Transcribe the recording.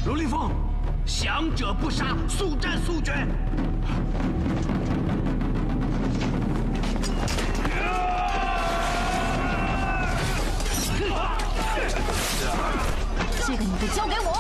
如林峰，降者不杀，速战速决。 这个你得交给我。